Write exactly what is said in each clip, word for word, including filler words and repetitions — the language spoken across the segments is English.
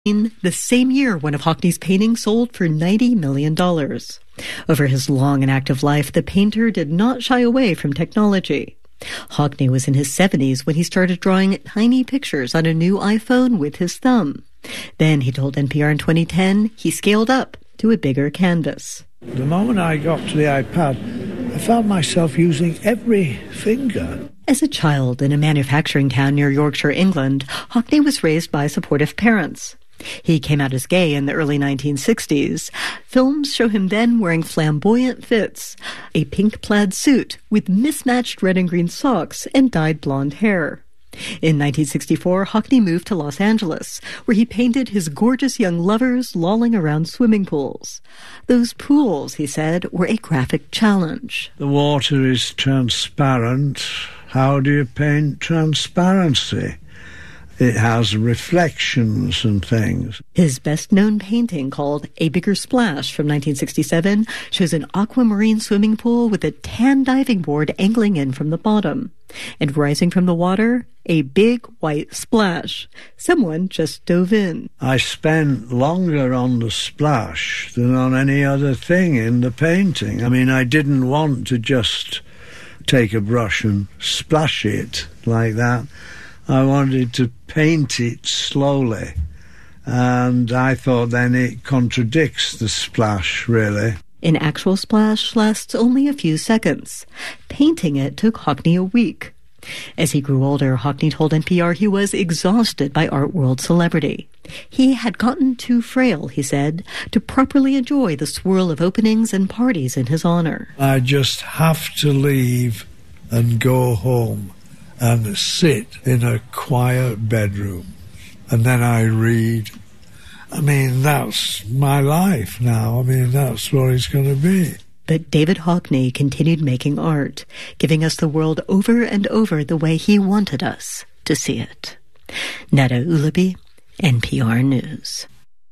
the same year one of Hockney's paintings sold for ninety million dollars. Over his long and active life, the painter did not shy away from technology. Hockney was in his seventies when he started drawing tiny pictures on a new iPhone with his thumb. Then, he told N P R in twenty ten, he scaled up to a bigger canvas. The moment I got to the iPad, I found myself using every finger. As a child in a manufacturing town near Yorkshire, England, Hockney was raised by supportive parents. He came out as gay in the early nineteen sixties. Films show him then wearing flamboyant fits, a pink plaid suit with mismatched red and green socks and dyed blonde hair. In nineteen sixty-four, Hockney moved to Los Angeles, where he painted his gorgeous young lovers lolling around swimming pools. Those pools, he said, were a graphic challenge. The water is transparent. How do you paint transparency? It has reflections and things. His best-known painting, called A Bigger Splash from nineteen sixty-seven, shows an aquamarine swimming pool with a tan diving board angling in from the bottom. And rising from the water, a big white splash. Someone just dove in. I spent longer on the splash than on any other thing in the painting. I mean, I didn't want to just take a brush and splash it like that. I wanted to paint it slowly, and I thought then it contradicts the splash, really. An actual splash lasts only a few seconds. Painting it took Hockney a week. As he grew older, Hockney told N P R he was exhausted by art world celebrity. He had gotten too frail, he said, to properly enjoy the swirl of openings and parties in his honor. I just have to leave and go home and sit in a quiet bedroom, and then I read. I mean, that's my life now. I mean, that's what it's going to be. But David Hockney continued making art, giving us the world over and over the way he wanted us to see it. Nada Ulaby, N P R News.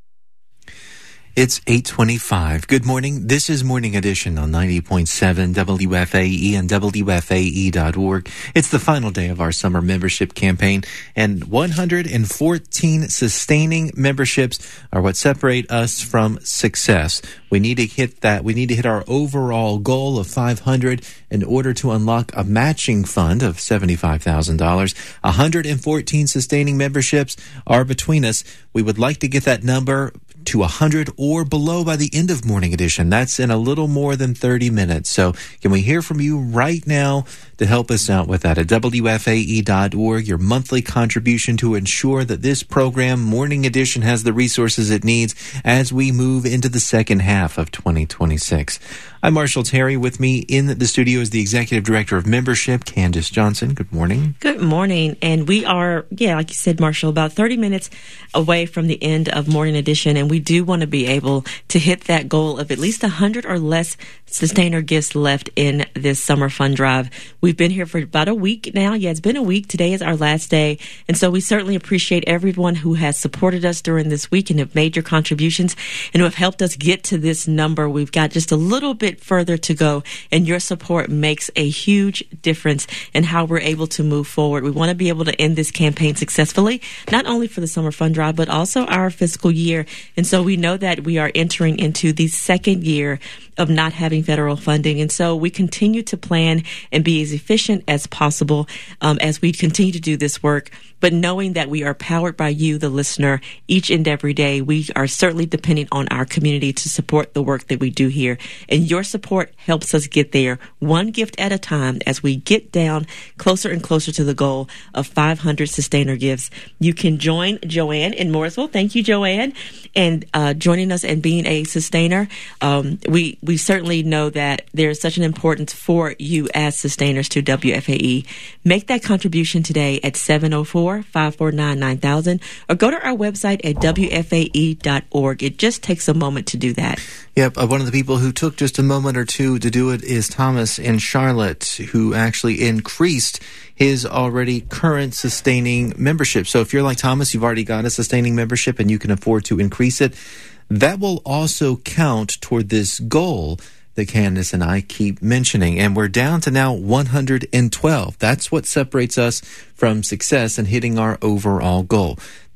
It's eight twenty-five. Good morning. This is Morning Edition on ninety point seven W F A E and W F A E dot org. It's the final day of our summer membership campaign, and one hundred fourteen sustaining memberships are what separate us from success. We need to hit that. We need to hit our overall goal of five hundred in order to unlock a matching fund of seventy-five thousand dollars. one hundred fourteen sustaining memberships are between us. We would like to get that number to one hundred or below by the end of Morning Edition. That's in a little more than thirty minutes. So can we hear from you right now to help us out with that? At W F A E dot org, your monthly contribution to ensure that this program, Morning Edition, has the resources it needs as we move into the second half of twenty twenty-six. I'm Marshall Terry. With me in the studio is the Executive Director of Membership, Candace Johnson. Good morning. Good morning. And we are, yeah, like you said, Marshall, about thirty minutes away from the end of Morning Edition, and we do want to be able to hit that goal of at least one hundred or less sustainer gifts left in this summer fund drive. We've been here for about a week now. Yeah, it's been a week. Today is our last day. And so we certainly appreciate everyone who has supported us during this week and have made your contributions and who have helped us get to this number. We've got just a little bit further to go, and your support makes a huge difference in how we're able to move forward. We want to be able to end this campaign successfully, not only for the summer fund drive, but also our fiscal year. And so we know that we are entering into the second year of not having federal funding. And so we continue to plan and be as efficient as possible um, as we continue to do this work. But knowing that we are powered by you, the listener, each and every day, we are certainly depending on our community to support the work that we do here. And your support helps us get there one gift at a time as we get down closer and closer to the goal of five hundred sustainer gifts. You can join Joanne in Morrisville. Thank you, Joanne, and uh, joining us and being a sustainer. Um, we, we certainly know that there's such an importance for you as sustainers to W F A E. Make that contribution today at seven oh four, five four nine, nine thousand or go to our website at W F A E dot org. It just takes a moment to do that. Yep, uh, one of the people who took just a moment or two to do it is Thomas in Charlotte, who actually increased his already current sustaining membership. So if you're like Thomas, you've already got a sustaining membership and you can afford to increase it, that will also count toward this goal that Candace and I keep mentioning. And we're down to now one hundred twelve. That's what separates us from success and hitting our overall goal.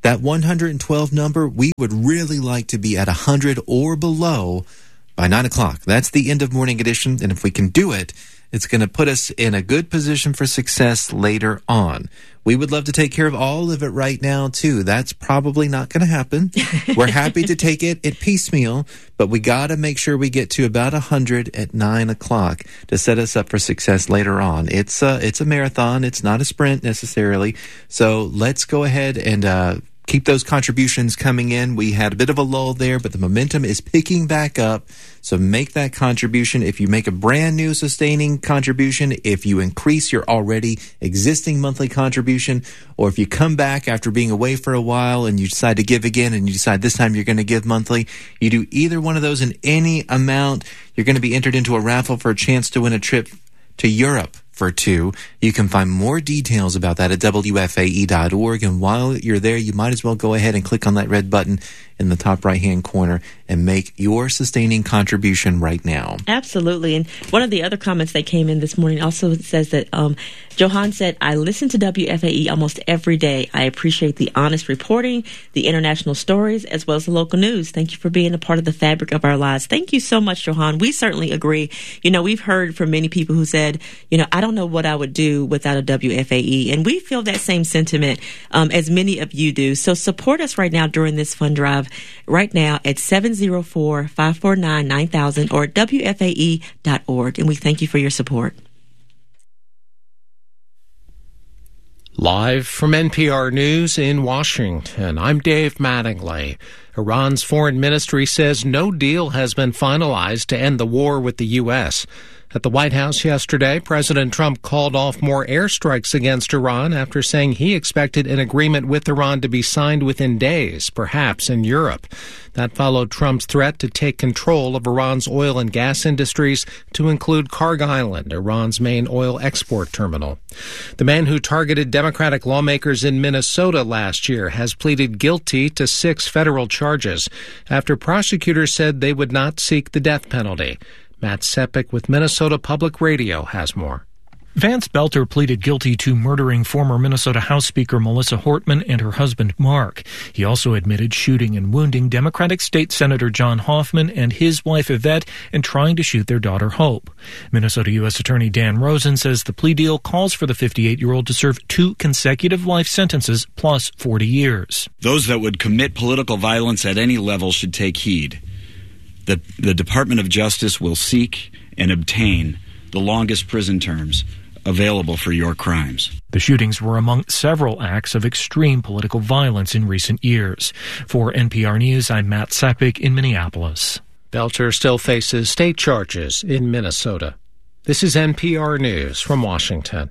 That one hundred twelve number, we would really like to be at one hundred or below by nine o'clock. That's the end of Morning Edition, and if we can do it, it's going to put us in a good position for success later on. We would love to take care of all of it right now, too. That's probably not going to happen. We're happy to take it at piecemeal, but we got to make sure we get to about one hundred at nine o'clock to set us up for success later on. It's a, it's a marathon. It's not a sprint necessarily. So let's go ahead and uh, keep those contributions coming in. We had a bit of a lull there, but the momentum is picking back up. So make that contribution. If you make a brand new sustaining contribution, if you increase your already existing monthly contribution, or if you come back after being away for a while and you decide to give again and you decide this time you're going to give monthly, you do either one of those in any amount, you're going to be entered into a raffle for a chance to win a trip to Europe for two. You can find more details about that at W F A E dot org. And while you're there, you might as well go ahead and click on that red button in the top right-hand corner and make your sustaining contribution right now. Absolutely. And one of the other comments that came in this morning also says that um, Johan said, I listen to W F A E almost every day. I appreciate the honest reporting, the international stories, as well as the local news. Thank you for being a part of the fabric of our lives. Thank you so much, Johan. We certainly agree. You know, we've heard from many people who said, you know, I don't know what I would do without a W F A E. And we feel that same sentiment um, as many of you do. So support us right now during this fund drive right now at seven oh four, five four nine, nine thousand or at W F A E dot org. And we thank you for your support. Live from N P R News in Washington, I'm Dave Mattingly. Iran's foreign ministry says no deal has been finalized to end the war with the U S. At the White House yesterday, President Trump called off more airstrikes against Iran after saying he expected an agreement with Iran to be signed within days, perhaps in Europe. That followed Trump's threat to take control of Iran's oil and gas industries, to include Kharg Island, Iran's main oil export terminal. The man who targeted Democratic lawmakers in Minnesota last year has pleaded guilty to six federal charges after prosecutors said they would not seek the death penalty. Matt Sepik with Minnesota Public Radio has more. Vance Belter pleaded guilty to murdering former Minnesota House Speaker Melissa Hortman and her husband Mark. He also admitted shooting and wounding Democratic State Senator John Hoffman and his wife Yvette and trying to shoot their daughter Hope. Minnesota U S Attorney Dan Rosen says the plea deal calls for the fifty-eight-year-old to serve two consecutive life sentences plus forty years. Those that would commit political violence at any level should take heed. The, the Department of Justice will seek and obtain the longest prison terms available for your crimes. The shootings were among several acts of extreme political violence in recent years. For N P R News, I'm Matt Sepik in Minneapolis. Belter still faces state charges in Minnesota. This is N P R News from Washington.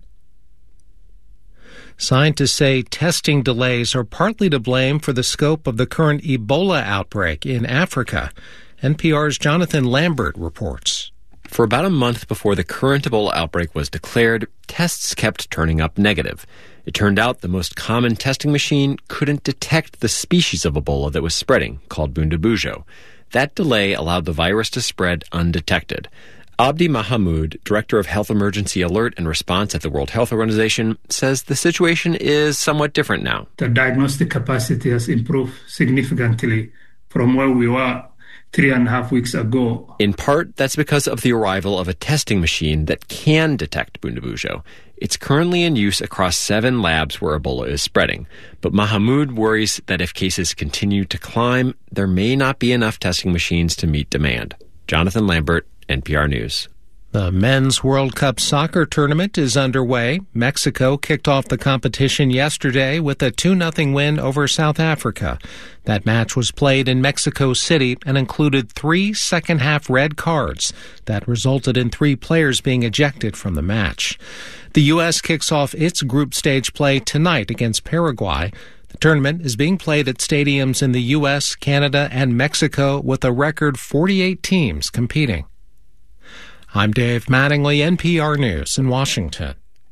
Scientists say testing delays are partly to blame for the scope of the current Ebola outbreak in Africa. N P R's Jonathan Lambert reports. For about a month before the current Ebola outbreak was declared, tests kept turning up negative. It turned out the most common testing machine couldn't detect the species of Ebola that was spreading, called Bundibugyo. That delay allowed the virus to spread undetected. Abdi Mahamoud, Director of Health Emergency Alert and Response at the World Health Organization, says the situation is somewhat different now. The diagnostic capacity has improved significantly from where we were three and a half weeks ago. In part, that's because of the arrival of a testing machine that can detect Bundibugyo. It's currently in use across seven labs where Ebola is spreading. But Mahamoud worries that if cases continue to climb, there may not be enough testing machines to meet demand. Jonathan Lambert, N P R News. The Men's World Cup soccer tournament is underway. Mexico kicked off the competition yesterday with a two nothing win over South Africa. That match was played in Mexico City and included three second-half red cards that resulted in three players being ejected from the match. The U S kicks off its group stage play tonight against Paraguay. The tournament is being played at stadiums in the U S, Canada, and Mexico with a record forty-eight teams competing. I'm Dave Mattingly, N P R News in Washington.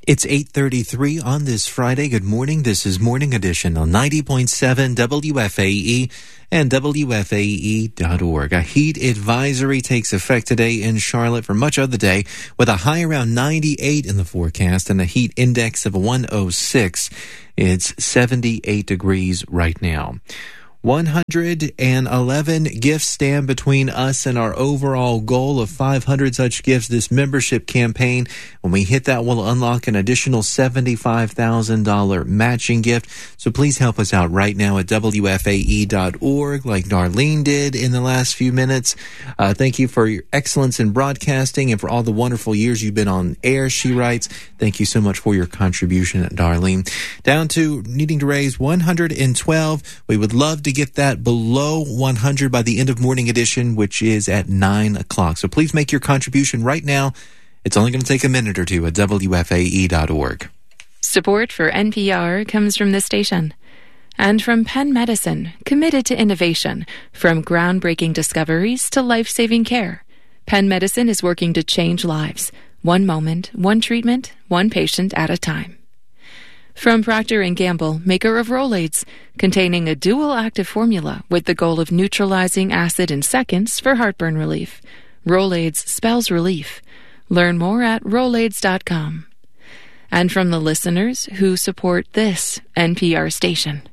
It's eight thirty-three on this Friday. Good morning. This is Morning Edition on ninety point seven W F A E and W F A E dot org. A heat advisory takes effect today in Charlotte for much of the day, with a high around ninety-eight in the forecast and a heat index of one oh six. It's seventy-eight degrees right now. one hundred eleven gifts stand between us and our overall goal of five hundred such gifts this membership campaign. When we hit that, we'll unlock an additional seventy-five thousand dollars matching gift. So please help us out right now at W F A E dot org, like Darlene did in the last few minutes. Uh, thank you for your excellence in broadcasting and for all the wonderful years you've been on air, she writes. Thank you so much for your contribution, Darlene. Down to needing to raise one hundred twelve. We would love to get that below one hundred by the end of Morning Edition, which is at nine o'clock. So please make your contribution right now. It's only going to take a minute or two at W F A E dot org. Support for N P R comes from this station and from Penn Medicine, committed to innovation, from groundbreaking discoveries to life-saving care. Penn Medicine is working to change lives, one moment, one treatment, one patient at a time. From Procter and Gamble, maker of Rolaids, containing a dual-active formula with the goal of neutralizing acid in seconds for heartburn relief. Rolaids spells relief. Learn more at Rolaids dot com. And from the listeners who support this N P R station.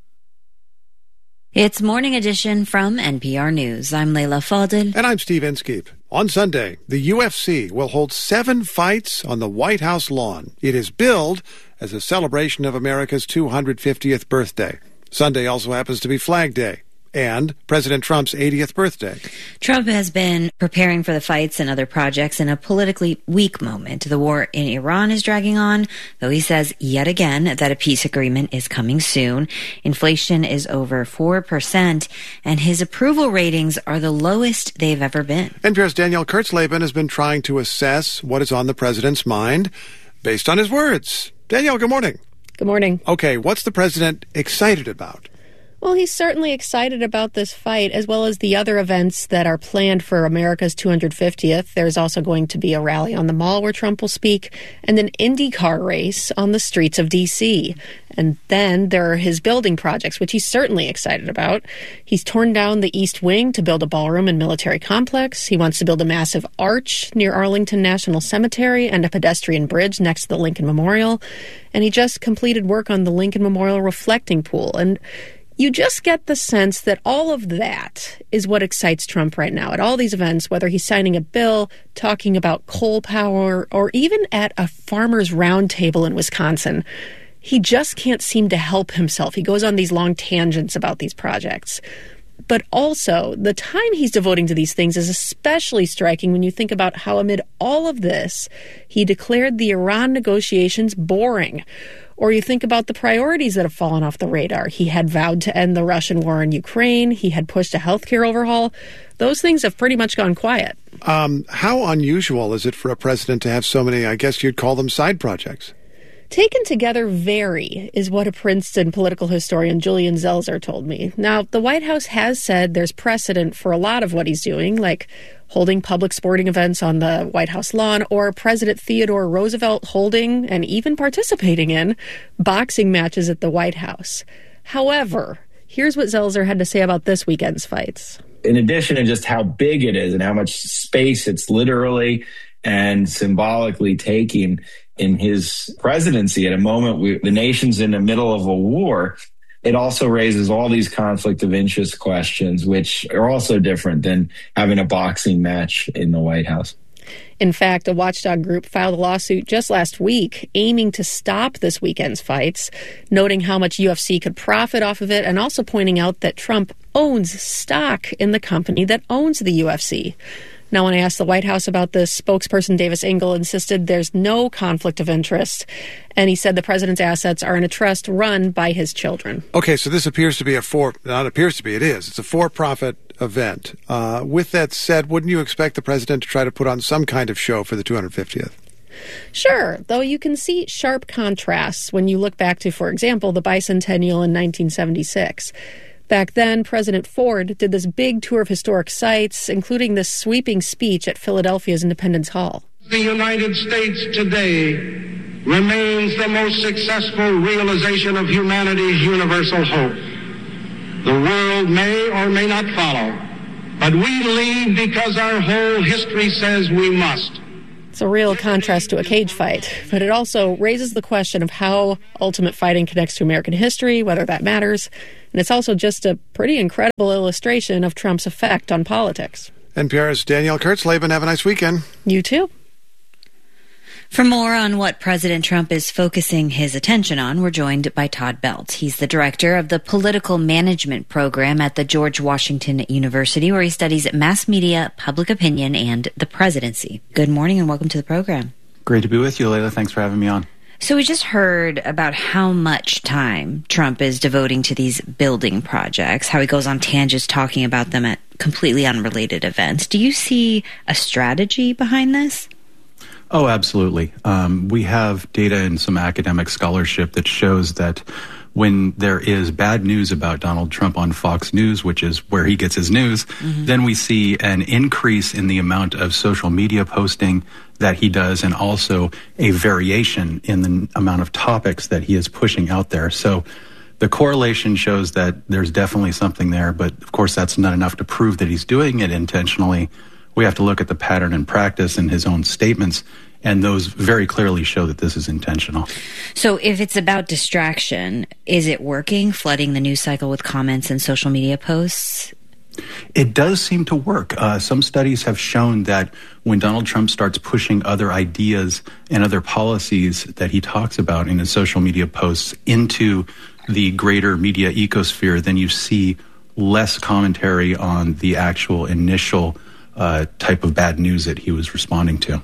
It's Morning Edition from N P R News. I'm Leila Fadel. And I'm Steve Inskeep. On Sunday, the U F C will hold seven fights on the White House lawn. It is billed as a celebration of America's two hundred fiftieth birthday. Sunday also happens to be Flag Day and President Trump's eightieth birthday. Trump has been preparing for the fights and other projects in a politically weak moment. The war in Iran is dragging on, though he says yet again that a peace agreement is coming soon. Inflation is over four percent, and his approval ratings are the lowest they've ever been. N P R's Danielle Kurtzleben has been trying to assess what is on the president's mind based on his words. Danielle, good morning. Good morning. Okay, what's the president excited about? Well, he's certainly excited about this fight, as well as the other events that are planned for America's two hundred fiftieth. There's also going to be a rally on the Mall where Trump will speak, and an IndyCar race on the streets of D C. And then there are his building projects, which he's certainly excited about. He's torn down the East Wing to build a ballroom and military complex. He wants to build a massive arch near Arlington National Cemetery and a pedestrian bridge next to the Lincoln Memorial. And he just completed work on the Lincoln Memorial reflecting pool. And you just get the sense that all of that is what excites Trump right now at all these events, whether he's signing a bill, talking about coal power, or even at a farmers' roundtable in Wisconsin. He just can't seem to help himself. He goes on these long tangents about these projects. But also, the time he's devoting to these things is especially striking when you think about how amid all of this, he declared the Iran negotiations boring. Or you think about the priorities that have fallen off the radar. He had vowed to end the Russian war in Ukraine. He had pushed a healthcare overhaul. Those things have pretty much gone quiet. Um, how unusual is it for a president to have so many, I guess you'd call them side projects? Taken together, very, is what a Princeton political historian, Julian Zelzer, told me. Now, the White House has said there's precedent for a lot of what he's doing, like holding public sporting events on the White House lawn, or President Theodore Roosevelt holding and even participating in boxing matches at the White House. However, here's what Zelzer had to say about this weekend's fights. In addition to just how big it is and how much space it's literally and symbolically taking in his presidency at a moment where the nation's in the middle of a war, it also raises all these conflict of interest questions, which are also different than having a boxing match in the White House. In fact, a watchdog group filed a lawsuit just last week aiming to stop this weekend's fights, noting how much U F C could profit off of it, and also pointing out that Trump owns stock in the company that owns the U F C. Now, when I asked the White House about this, spokesperson Davis Engel insisted there's no conflict of interest, and he said the president's assets are in a trust run by his children. Okay, so this appears to be a for, not appears to be, it is. It's a for-profit event. Uh, with that said, wouldn't you expect the president to try to put on some kind of show for the two hundred fiftieth? Sure, though you can see sharp contrasts when you look back to, for example, the bicentennial in nineteen seventy-six. Back then, President Ford did this big tour of historic sites, including this sweeping speech at Philadelphia's Independence Hall. The United States today remains the most successful realization of humanity's universal hope. The world may or may not follow, but we lead because our whole history says we must. It's a real contrast to a cage fight, but it also raises the question of how ultimate fighting connects to American history, whether that matters. And it's also just a pretty incredible illustration of Trump's effect on politics. N P R's Danielle Kurtzleben. Have a nice weekend. You too. For more on what President Trump is focusing his attention on, we're joined by Todd Belt. He's the director of the Political Management Program at the George Washington University, where he studies mass media, public opinion, and the presidency. Good morning and welcome to the program. Great to be with you, Layla. Thanks for having me on. So we just heard about how much time Trump is devoting to these building projects, how he goes on tangents talking about them at completely unrelated events. Do you see a strategy behind this? Oh, absolutely. Um, we have data and some academic scholarship that shows that when there is bad news about Donald Trump on Fox News, which is where he gets his news, mm-hmm. then we see an increase in the amount of social media posting that he does, and also a variation in the amount of topics that he is pushing out there. So the correlation shows that there's definitely something there, but of course that's not enough to prove that he's doing it intentionally. We have to look at the pattern and practice in his own statements, and those very clearly show that this is intentional. So if it's about distraction, is it working, flooding the news cycle with comments and social media posts? It does seem to work. Uh, some studies have shown that when Donald Trump starts pushing other ideas and other policies that he talks about in his social media posts into the greater media ecosphere, then you see less commentary on the actual initial uh, type of bad news that he was responding to.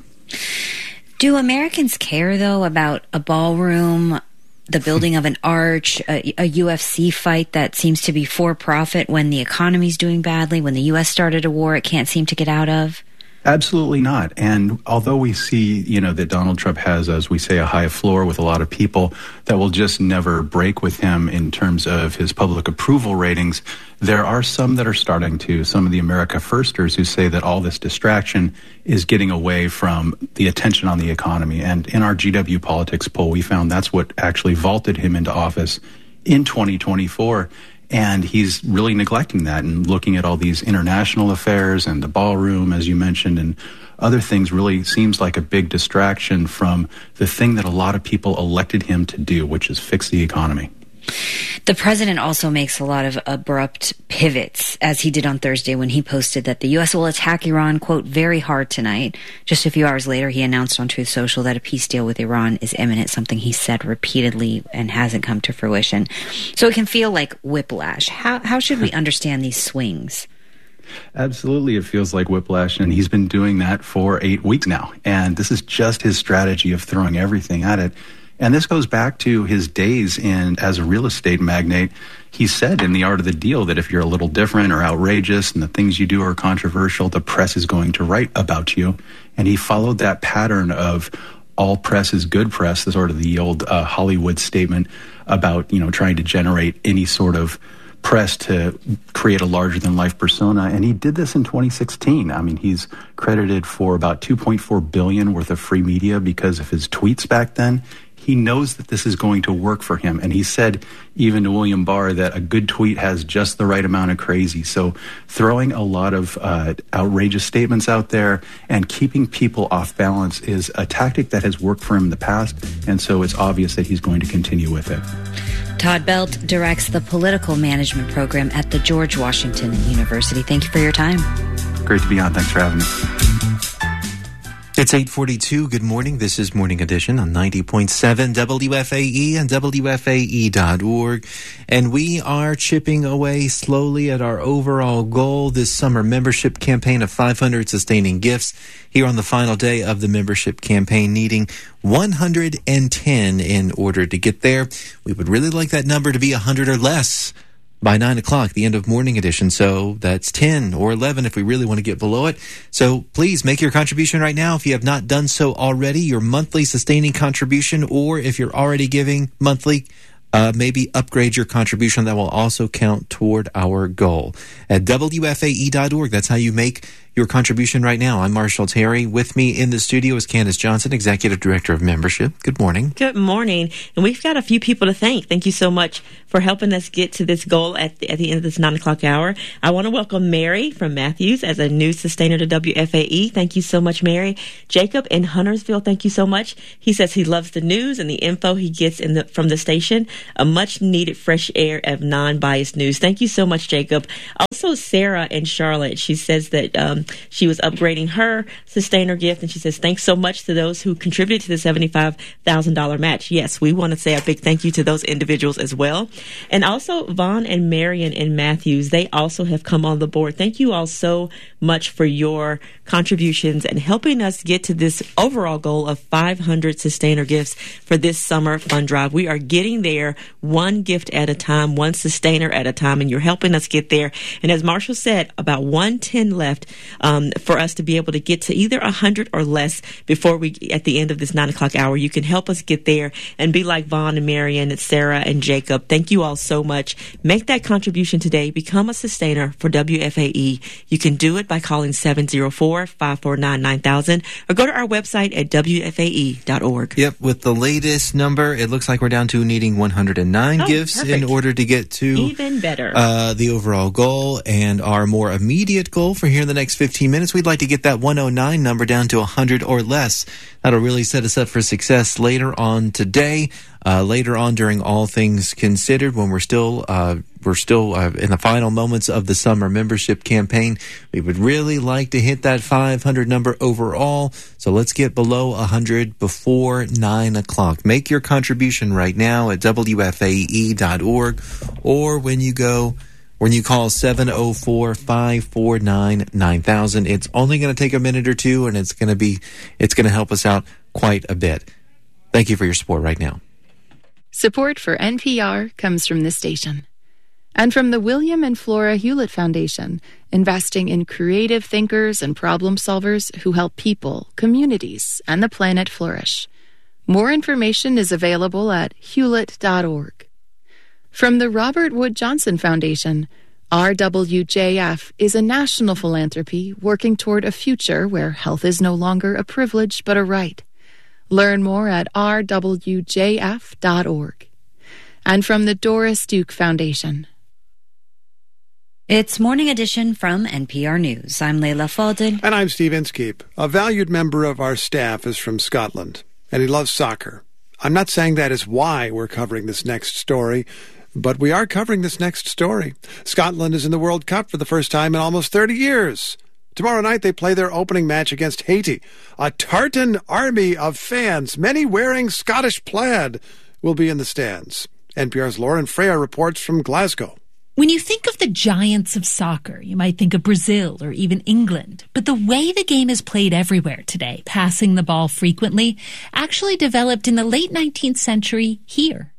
Do Americans care, though, about a ballroom, the building of an arch, a, a U F C fight that seems to be for profit when the economy's doing badly, when the U S started a war it can't seem to get out of? Absolutely not. And although we see, you know, that Donald Trump has, as we say, a high floor with a lot of people that will just never break with him in terms of his public approval ratings, there are some that are starting to, some of the America Firsters who say that all this distraction is getting away from the attention on the economy. And in our G W Politics poll, we found that's what actually vaulted him into office in twenty twenty-four. And he's really neglecting that and looking at all these international affairs and the ballroom, as you mentioned, and other things really seems like a big distraction from the thing that a lot of people elected him to do, which is fix the economy. The president also makes a lot of abrupt pivots, as he did on Thursday when he posted that the U S will attack Iran, quote, very hard tonight. Just a few hours later, he announced on Truth Social that a peace deal with Iran is imminent, something he said repeatedly and hasn't come to fruition. So it can feel like whiplash. How, how should we understand these swings? Absolutely, it feels like whiplash, and he's been doing that for eight weeks now. And this is just his strategy of throwing everything at it. And this goes back to his days in as a real estate magnate. He said in The Art of the Deal that if you're a little different or outrageous and the things you do are controversial, the press is going to write about you. And he followed that pattern of all press is good press, the sort of the old uh, Hollywood statement about, you know, trying to generate any sort of press to create a larger-than-life persona, and he did this in twenty sixteen. I mean, he's credited for about two point four billion dollars worth of free media because of his tweets back then. He knows that this is going to work for him, and he said even to William Barr that a good tweet has just the right amount of crazy. So throwing a lot of uh, outrageous statements out there and keeping people off balance is a tactic that has worked for him in the past, and so it's obvious that he's going to continue with it. Todd Belt directs the Political Management Program at the George Washington University. Thank you for your time. Great to be on. Thanks for having me. It's eight forty-two. Good morning. This is Morning Edition on ninety point seven W F A E and W F A E dot org. And we are chipping away slowly at our overall goal this summer membership campaign of five hundred sustaining gifts. Here on the final day of the membership campaign, needing one hundred ten in order to get there. We would really like that number to be one hundred or less by nine o'clock, the end of Morning Edition. So that's ten or eleven if we really want to get below it. So please make your contribution right now if you have not done so already, your monthly sustaining contribution, or if you're already giving monthly, uh, maybe upgrade your contribution. That will also count toward our goal. At W F A E dot org, that's how you make your contribution right now. I'm Marshall Terry. With me in the studio is Candace Johnson, Executive Director of Membership. Good morning. Good morning. And we've got a few people to thank. Thank you so much for helping us get to this goal at the, at the end of this nine o'clock hour. I want to welcome Mary from Matthews as a new sustainer to W F A E. Thank you so much, Mary. Jacob in Huntersville, thank you so much. He says he loves the news and the info he gets in the, from the station. A much needed fresh air of non-biased news. Thank you so much, Jacob. Also, Sarah in Charlotte, she says that um, she was upgrading her sustainer gift, and she says thanks so much to those who contributed to the seventy-five thousand dollars match. Yes, we want to say a big thank you to those individuals as well. And also Vaughn and Marion in Matthews, they also have come on the board. Thank you all so much for your contributions and helping us get to this overall goal of five hundred sustainer gifts for this summer fund drive. We are getting there one gift at a time, one sustainer at a time, and you're helping us get there. And as Marshall said, about one ten left um, for us to be able to get to either one hundred or less before we, at the end of this nine o'clock hour. You can help us get there and be like Vaughn and Marion and Sarah and Jacob. Thank you all so much. Make that contribution today. Become a sustainer for W F A E. You can do it by calling seven oh four, five four nine, nine thousand or go to our website at W F A E dot org. Yep, with the latest number, it looks like we're down to needing one hundred nine Oh, gifts perfect. in order to get to Even better. Uh, the overall goal. And our more immediate goal for here in the next fifteen minutes, we'd like to get that one oh nine number down to one hundred or less. That'll really set us up for success later on today, uh, later on during All Things Considered, when we're still uh, we're still uh, in the final moments of the summer membership campaign. We would really like to hit that five hundred number overall. So let's get below one hundred before nine o'clock. Make your contribution right now at W F A E dot org, or when you go when you call seven oh four, five four nine, nine thousand. It's only going to take a minute or two, and it's going to be it's going to help us out quite a bit. Thank you for your support right now. Support for N P R comes from this station and from the William and Flora Hewlett Foundation, investing in creative thinkers and problem solvers who help people, communities, and the planet flourish. More information is available at hewlett dot org. From the Robert Wood Johnson Foundation, R W J F is a national philanthropy working toward a future where health is no longer a privilege but a right. Learn more at r w j f dot org. And from the Doris Duke Foundation. It's Morning Edition from N P R News. I'm Leila Fadel. And I'm Steve Inskeep. A valued member of our staff is from Scotland, and he loves soccer. I'm not saying that is why we're covering this next story, but we are covering this next story. Scotland is in the World Cup for the first time in almost thirty years. Tomorrow night they play their opening match against Haiti. A tartan army of fans, many wearing Scottish plaid, will be in the stands. N P R's Lauren Freya reports from Glasgow. When you think of the giants of soccer, you might think of Brazil or even England. But the way the game is played everywhere today, passing the ball frequently, actually developed in the late nineteenth century here.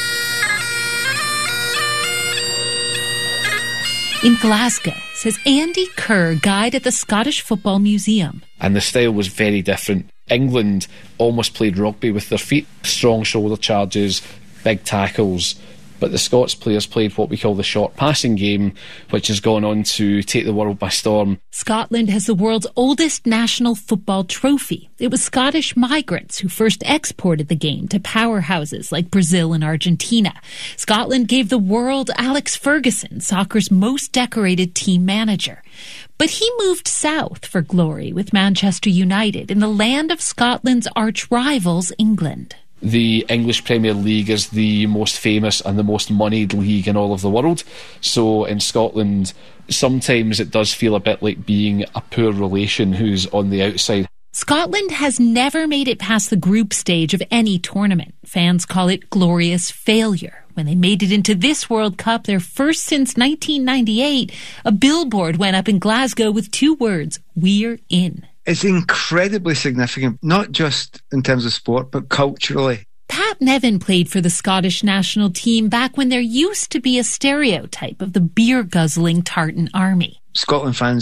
In Glasgow, says Andy Kerr, guide at the Scottish Football Museum. And the style was very different. England almost played rugby with their feet, strong shoulder charges, big tackles. But the Scots players played what we call the short passing game, which has gone on to take the world by storm. Scotland has the world's oldest national football trophy. It was Scottish migrants who first exported the game to powerhouses like Brazil and Argentina. Scotland gave the world Alex Ferguson, soccer's most decorated team manager. But he moved south for glory with Manchester United in the land of Scotland's arch rivals, England. The English Premier League is the most famous and the most moneyed league in all of the world. So in Scotland, sometimes it does feel a bit like being a poor relation who's on the outside. Scotland has never made it past the group stage of any tournament. Fans call it glorious failure. When they made it into this World Cup, their first since nineteen ninety-eight, a billboard went up in Glasgow with two words, "We're in." It's incredibly significant, not just in terms of sport, but culturally. Pat Nevin played for the Scottish national team back when there used to be a stereotype of the beer-guzzling tartan army. Scotland fans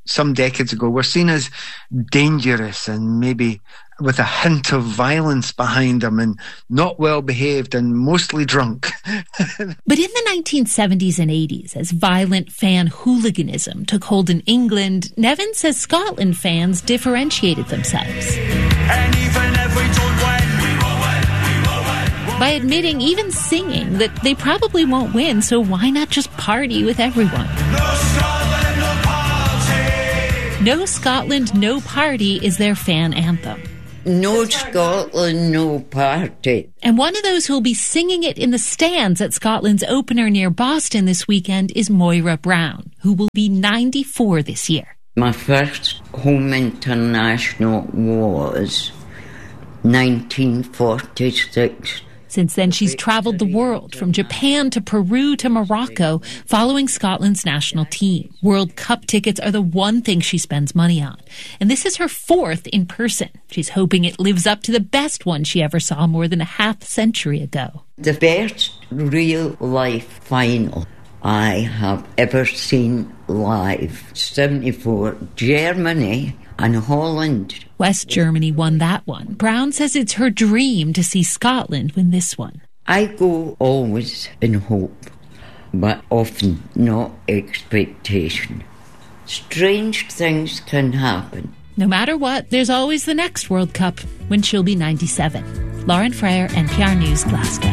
some decades ago were seen as dangerous and maybe with a hint of violence behind them and not well behaved and mostly drunk. But in the nineteen seventies and eighties, as violent fan hooliganism took hold in England, Nevin says Scotland fans differentiated themselves. And even if we don't win, we will win, we will win. By admitting, even singing, that they probably won't win, so why not just party with everyone? No Scotland, no party! No Scotland, no party is their fan anthem. No Scotland, no party. And one of those who'll be singing it in the stands at Scotland's opener near Boston this weekend is Moira Brown, who will be ninety-four this year. My first home international was nineteen forty-six. Since then, she's traveled the world, from Japan to Peru to Morocco, following Scotland's national team. World Cup tickets are the one thing she spends money on. And this is her fourth in person. She's hoping it lives up to the best one she ever saw more than a half century ago. The best real-life final I have ever seen live. seventy-four, Germany and Holland. West Germany won that one. Brown says it's her dream to see Scotland win this one. I go always in hope, but often not expectation. Strange things can happen. No matter what, there's always the next World Cup, when she'll be ninety-seven. Lauren Frere, N P R News, Glasgow.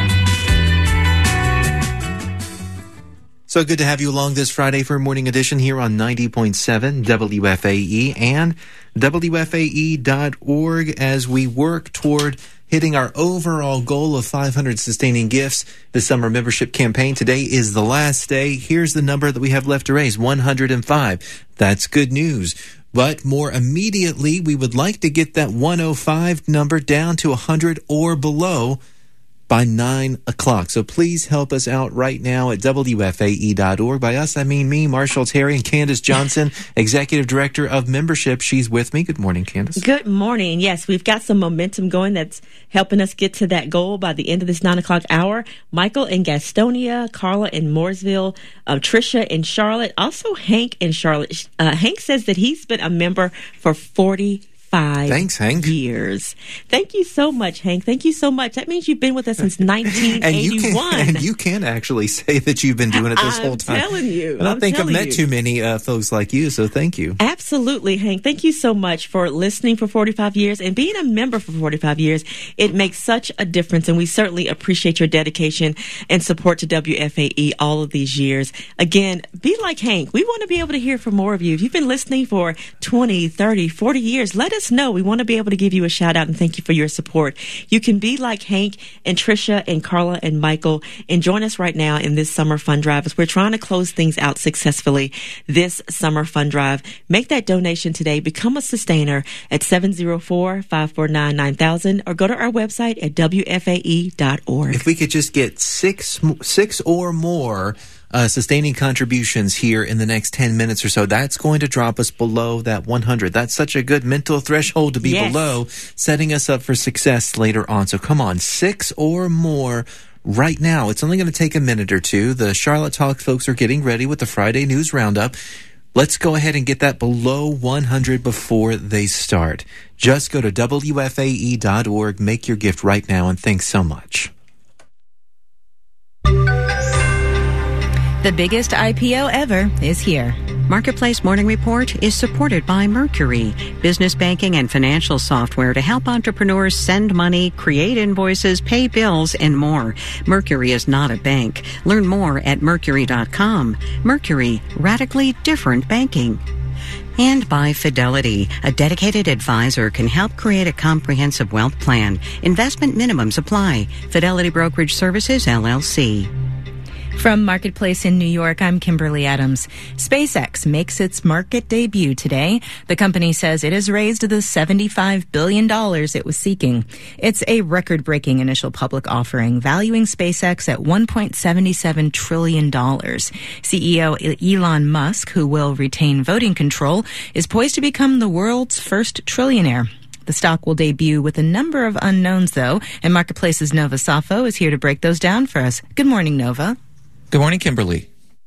So good to have you along this Friday for Morning Edition here on ninety point seven W F A E and W F A E dot org as we work toward hitting our overall goal of five hundred sustaining gifts. The summer membership campaign today is the last day. Here's the number that we have left to raise, one hundred five. That's good news. But more immediately, we would like to get that one oh five number down to one hundred or below by nine o'clock. So please help us out right now at W F A E dot org. By us, I mean me, Marshall Terry, and Candace Johnson, Executive Director of Membership. She's with me. Good morning, Candace. Good morning. Yes, we've got some momentum going that's helping us get to that goal by the end of this nine o'clock hour. Michael in Gastonia, Carla in Mooresville, uh, Tricia in Charlotte, also Hank in Charlotte. Uh, Hank says that he's been a member for forty Five Thanks, Hank. years. Thank you so much, Hank. Thank you so much. That means you've been with us since nineteen eighty-one. and, you can, and you can actually say that you've been doing it this I'm whole time. I'm telling you. I don't I'm think I've met you. too many uh, folks like you, so thank you. Absolutely, Hank. Thank you so much for listening for forty-five years and being a member for forty-five years. It makes such a difference, and we certainly appreciate your dedication and support to W F A E all of these years. Again, be like Hank. We want to be able to hear from more of you. If you've been listening for twenty, thirty, forty years, let us know. We want to be able to give you a shout out and thank you for your support. You can be like Hank and Tricia and Carla and Michael and join us right now in this summer fund drive as we're trying to close things out successfully this summer fund drive. Make that donation today. Become a sustainer at seven oh four, five four nine, nine thousand or go to our website at W F A E dot org. If we could just get six, six or more Uh, sustaining contributions here in the next ten minutes or so, that's going to drop us below that one hundred. That's such a good mental threshold to be yes. below, setting us up for success later on. So come on, six or more right now. It's only going to take a minute or two. The Charlotte Talk folks are getting ready with the Friday News Roundup. Let's go ahead and get that below one hundred before they start. Just go to W F A E dot org, make your gift right now, and thanks so much. The biggest I P O ever is here. Marketplace Morning Report is supported by Mercury, business banking and financial software to help entrepreneurs send money, create invoices, pay bills, and more. Mercury is not a bank. Learn more at Mercury dot com. Mercury, radically different banking. And by Fidelity, a dedicated advisor can help create a comprehensive wealth plan. Investment minimums apply. Fidelity Brokerage Services, L L C. From Marketplace in New York, I'm Kimberly Adams. SpaceX makes its market debut today. The company says it has raised the seventy-five billion dollars it was seeking. It's a record-breaking initial public offering, valuing SpaceX at one point seven seven trillion dollars. C E O Elon Musk, who will retain voting control, is poised to become the world's first trillionaire. The stock will debut with a number of unknowns, though, and Marketplace's Nova Safo is here to break those down for us. Good morning, Nova. Good morning, Kimberly.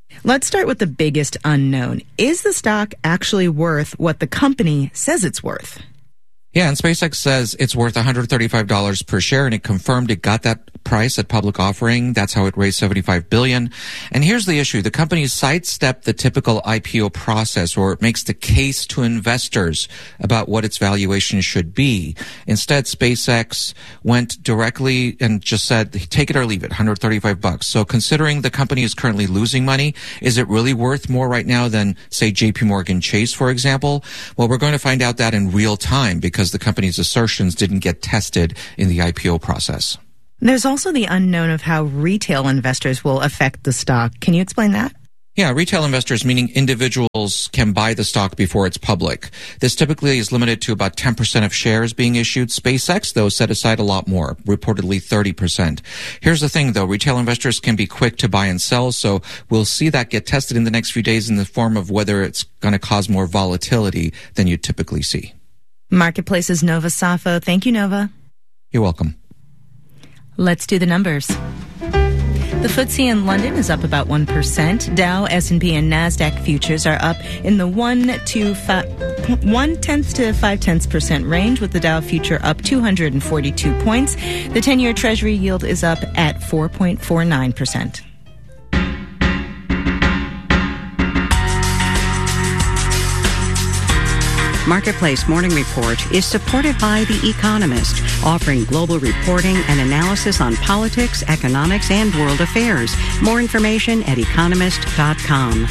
Let's start with the biggest unknown. Is the stock actually worth what the company says it's worth? Yeah, and SpaceX says it's worth one hundred thirty-five dollars per share, and it confirmed it got that price at public offering. That's how it raised seventy-five billion dollars. And here's the issue. The company sidestepped the typical I P O process, or it makes the case to investors about what its valuation should be. Instead, SpaceX went directly and just said, take it or leave it, one hundred thirty-five bucks. So considering the company is currently losing money, is it really worth more right now than, say, J P Morgan Chase, for example? Well, we're going to find out that in real time because because the company's assertions didn't get tested in the I P O process. There's also the unknown of how retail investors will affect the stock. Can you explain that? Yeah, retail investors, meaning individuals, can buy the stock before it's public. This typically is limited to about ten percent of shares being issued. SpaceX, though, set aside a lot more, reportedly thirty percent. Here's the thing, though. Retail investors can be quick to buy and sell, so we'll see that get tested in the next few days in the form of whether it's going to cause more volatility than you typically see. Marketplace's Nova Safo. Thank you, Nova. You're welcome. Let's do the numbers. The F T S E in London is up about one percent. Dow, S and P, and NASDAQ futures are up in the one to five, one-tenth to five-tenths percent range, with the Dow future up two hundred forty-two points. The ten-year Treasury yield is up at four point four nine percent. Marketplace Morning Report is supported by The Economist, offering global reporting and analysis on politics, economics, and world affairs. More information at economist dot com.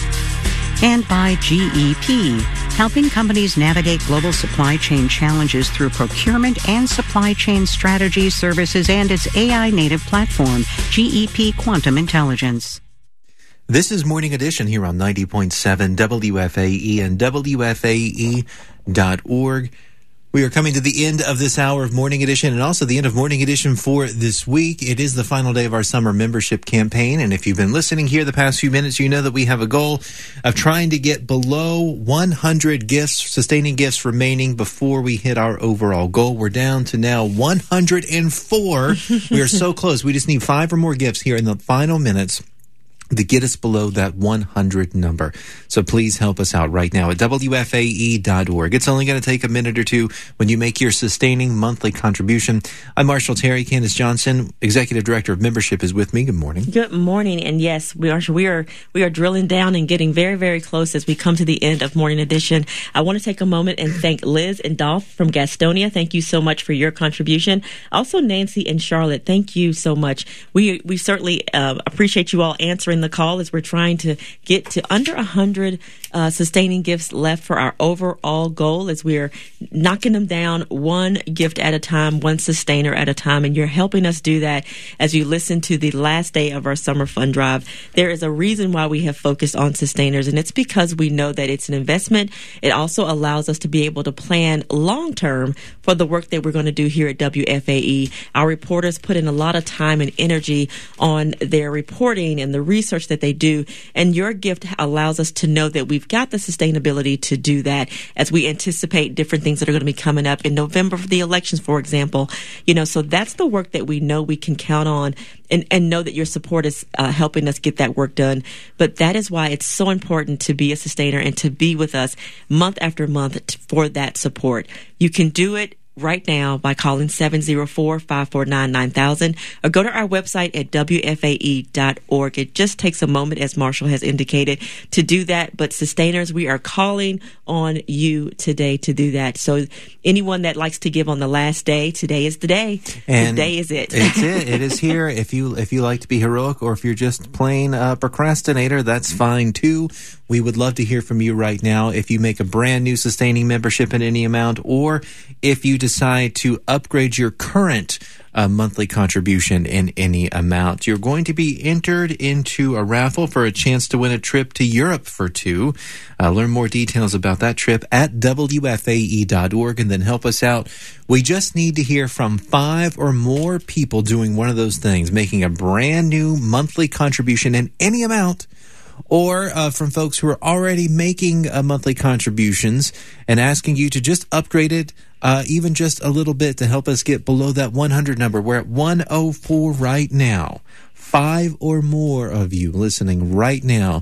And by G E P, helping companies navigate global supply chain challenges through procurement and supply chain strategy, services, and its A I-native platform, G E P Quantum Intelligence. This is Morning Edition here on ninety point seven W F A E and W F A E dot org. We are coming to the end of this hour of Morning Edition and also the end of Morning Edition for this week. It is the final day of our summer membership campaign, and if you've been listening here the past few minutes, you know that we have a goal of trying to get below one hundred gifts, sustaining gifts remaining before we hit our overall goal. We're down to now one hundred four. We are so close. We just need five or more gifts here in the final minutes to get us below that one hundred number. So please help us out right now at W F A E dot org. It's only going to take a minute or two when you make your sustaining monthly contribution. I'm Marshall Terry. Candace Johnson, Executive Director of Membership, is with me. Good morning. Good morning. And yes, we are we are we are drilling down and getting very, very close as we come to the end of Morning Edition. I want to take a moment and thank Liz and Dolph from Gastonia. Thank you so much for your contribution. Also, Nancy and Charlotte, thank you so much. We we certainly uh, appreciate you all answering the call as we're trying to get to under one hundred uh, sustaining gifts left for our overall goal, as we're knocking them down one gift at a time, one sustainer at a time. And you're helping us do that as you listen to the last day of our summer fund drive. There is a reason why we have focused on sustainers, and it's because we know that it's an investment. It also allows us to be able to plan long term for the work that we're going to do here at W F A E. Our reporters put in a lot of time and energy on their reporting and the research that they do, and your gift allows us to know that we've got the sustainability to do that as we anticipate different things that are going to be coming up in November for the elections, for example. You know, so that's the work that we know we can count on, and, and know that your support is uh, helping us get that work done. But that is why it's so important to be a sustainer and to be with us month after month t- for that support. You can do it right now by calling seven oh four, five four nine, nine thousand or go to our website at W F A E dot org. It just takes a moment, as Marshall has indicated, to do that. But sustainers, we are calling on you today to do that. So anyone that likes to give on the last day, today is the day. And today is it. It's it. It is here. If you if you like to be heroic, or if you're just plain uh, procrastinator, that's fine too. We would love to hear from you right now. If you make a brand new sustaining membership in any amount, or if you decide to upgrade your current uh, monthly contribution in any amount, you're going to be entered into a raffle for a chance to win a trip to Europe for two. Uh, learn more details about that trip at W F A E dot org, and then help us out. We just need to hear from five or more people doing one of those things, making a brand new monthly contribution in any amount, or uh, from folks who are already making uh, monthly contributions and asking you to just upgrade it uh, even just a little bit to help us get below that one hundred number. We're at one oh four right now. Five or more of you listening right now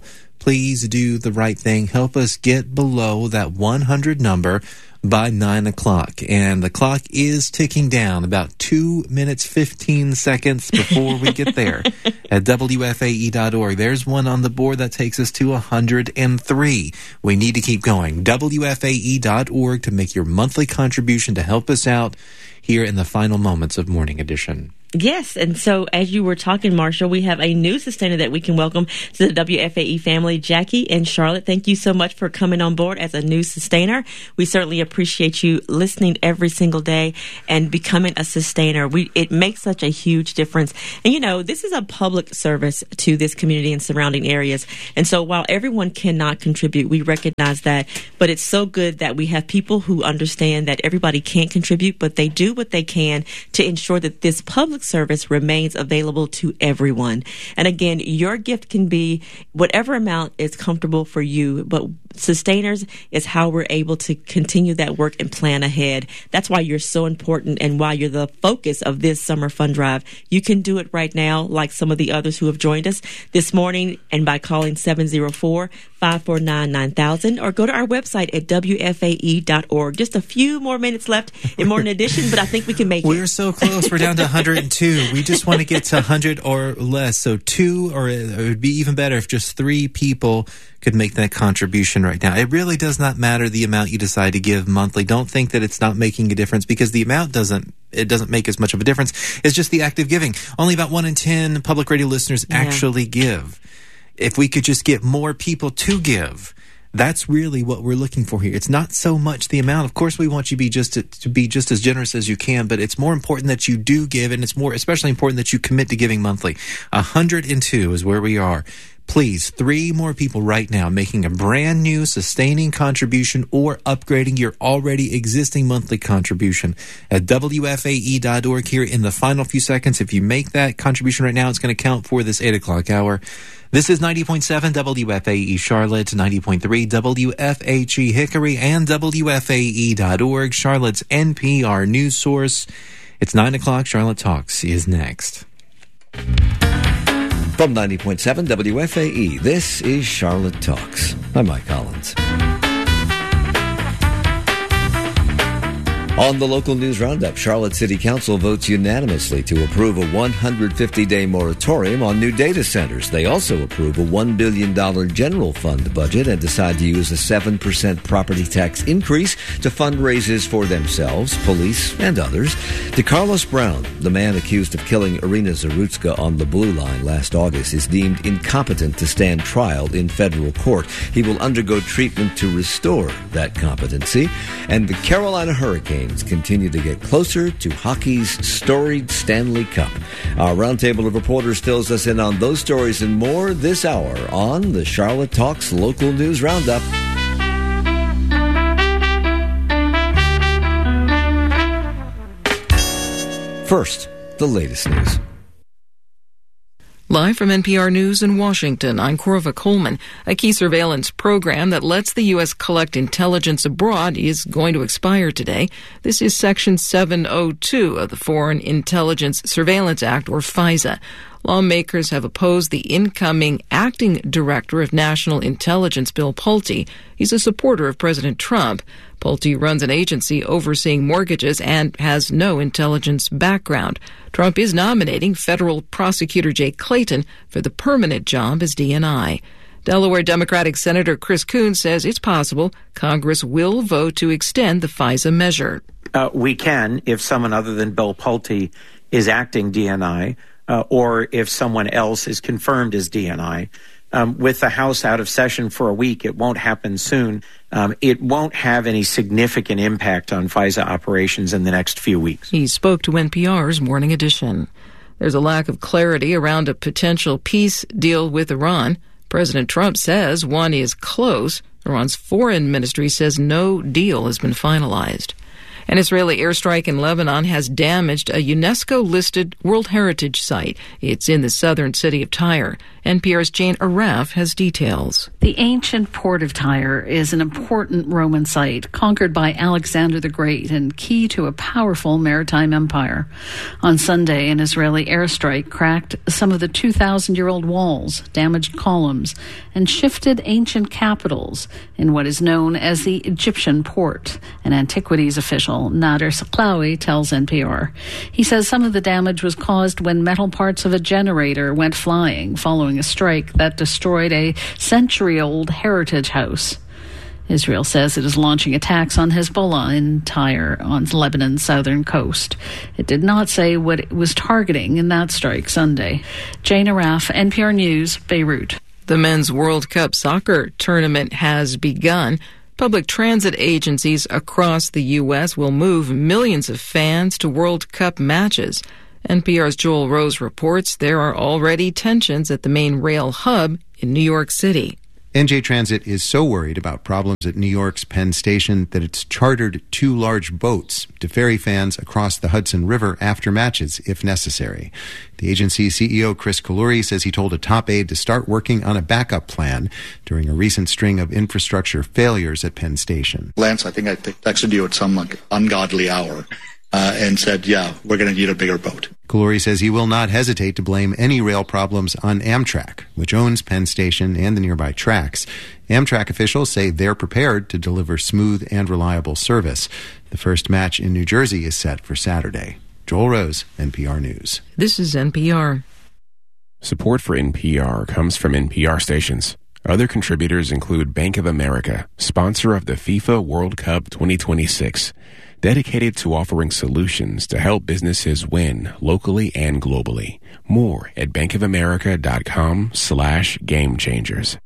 please do the right thing. Help us get below that one hundred number by nine o'clock. And the clock is ticking down about two minutes, fifteen seconds before we get there at W F A E dot org. There's one on the board that takes us to one hundred three. We need to keep going. W F A E dot org to make your monthly contribution to help us out here in the final moments of Morning Edition. Yes, and so as you were talking, Marshall, we have a new sustainer that we can welcome to the W F A E family. Jackie and Charlotte, thank you so much for coming on board as a new sustainer. We certainly appreciate you listening every single day and becoming a sustainer. We it makes such a huge difference. And, you know, this is a public service to this community and surrounding areas. And so while everyone cannot contribute, we recognize that. But it's so good that we have people who understand that everybody can't contribute, but they do what they can to ensure that this public service remains available to everyone. And again, your gift can be whatever amount is comfortable for you, but sustainers is how we're able to continue that work and plan ahead. That's why you're so important and why you're the focus of this summer fund drive. You can do it right now, like some of the others who have joined us this morning, and by calling seven oh four, five four nine, nine thousand, or go to our website at W F A E dot org. Just a few more minutes left in Morning Edition, but I think we can make it. We're so close. We're down to one hundred two. We just want to get to one hundred or less. So two, or it would be even better if just three people could make that contribution right now. It really does not matter the amount you decide to give monthly. Don't think that it's not making a difference, because the amount doesn't it doesn't make as much of a difference. It's just the act of giving. Only about one in ten public radio listeners yeah. actually give. If we could just get more people to give, that's really what we're looking for here. It's not so much the amount. Of course, we want you to be just to, to be just as generous as you can, but it's more important that you do give, and it's more especially important that you commit to giving monthly. one hundred two is where we are. Please, three more people right now making a brand new sustaining contribution or upgrading your already existing monthly contribution at W F A E dot org here in the final few seconds. If you make that contribution right now, it's going to count for this eight o'clock hour. This is ninety point seven W F A E Charlotte, ninety point three W F H E Hickory, and W F A E dot org, Charlotte's N P R news source. It's nine o'clock. Charlotte Talks is next. From ninety point seven W F A E, this is Charlotte Talks. I'm Mike Collins. On the local news roundup, Charlotte City Council votes unanimously to approve a one hundred fifty day moratorium on new data centers. They also approve a one billion dollars general fund budget and decide to use a seven percent property tax increase to fund raises for themselves, police, and others. DeCarlos Brown, the man accused of killing Irina Zarutska on the Blue Line last August, is deemed incompetent to stand trial in federal court. He will undergo treatment to restore that competency. And the Carolina Hurricanes continue to get closer to hockey's storied Stanley Cup. Our roundtable of reporters fills us in on those stories and more this hour on the Charlotte Talks Local News Roundup. First, the latest news. Live from N P R News in Washington, I'm Corva Coleman. A key surveillance program that lets the U S collect intelligence abroad is going to expire today. This is Section seven oh two of the Foreign Intelligence Surveillance Act, or FISA. Lawmakers have opposed the incoming acting director of national intelligence, Bill Pulte. He's a supporter of President Trump. Pulte runs an agency overseeing mortgages and has no intelligence background. Trump is nominating federal prosecutor Jay Clayton for the permanent job as D N I. Delaware Democratic Senator Chris Coons says it's possible Congress will vote to extend the FISA measure. Uh, we can, if someone other than Bill Pulte is acting D N I, uh, or if someone else is confirmed as D N I. Um, with the House out of session for a week, it won't happen soon. Um, it won't have any significant impact on FISA operations in the next few weeks. He spoke to N P R's Morning Edition. There's a lack of clarity around a potential peace deal with Iran. President Trump says one is close. Iran's foreign ministry says no deal has been finalized. An Israeli airstrike in Lebanon has damaged a UNESCO-listed World Heritage Site. It's in the southern city of Tyre. N P R's Jane Araf has details. The ancient port of Tyre is an important Roman site conquered by Alexander the Great and key to a powerful maritime empire. On Sunday, an Israeli airstrike cracked some of the two thousand year old walls, damaged columns, and shifted ancient capitals in what is known as the Egyptian port. An antiquities official, Nader Saklawi, tells N P R. He says some of the damage was caused when metal parts of a generator went flying following a strike that destroyed a century-old heritage house. Israel says it is launching attacks on Hezbollah in Tyre on Lebanon's southern coast. It did not say what it was targeting in that strike Sunday. Jane Araf, N P R News, Beirut. The Men's World Cup soccer tournament has begun. Public transit agencies across the U S will move millions of fans to World Cup matches. N P R's Joel Rose reports there are already tensions at the main rail hub in New York City. N J Transit is so worried about problems at New York's Penn Station that it's chartered two large boats to ferry fans across the Hudson River after matches, if necessary. The agency's C E O, Chris Kalluri, says he told a top aide to start working on a backup plan during a recent string of infrastructure failures at Penn Station. Lance, I think I texted you at some like ungodly hour uh, and said, yeah, we're going to need a bigger boat. Kalluri says he will not hesitate to blame any rail problems on Amtrak, which owns Penn Station and the nearby tracks. Amtrak officials say they're prepared to deliver smooth and reliable service. The first match in New Jersey is set for Saturday. Joel Rose, N P R News. This is N P R. Support for N P R comes from N P R stations. Other contributors include Bank of America, sponsor of the FIFA World Cup twenty twenty-six, dedicated to offering solutions to help businesses win locally and globally. More at bankofamerica.com slash game changers.